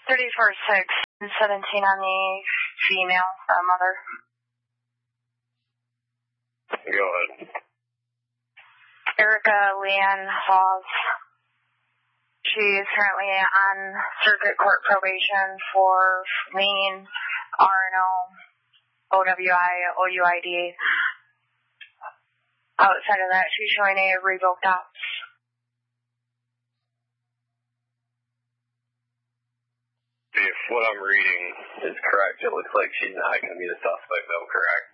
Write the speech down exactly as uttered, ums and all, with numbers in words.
thirty-four six and seventeen on the female, uh, mother. Go ahead. Erica Leanne Hawes. She is currently on circuit court probation for lien, R and O, O W I, O U I D. Outside of that, she's showing a revoked ops. If what I'm reading is correct, it looks like she's not going to be the suspect, though, correct?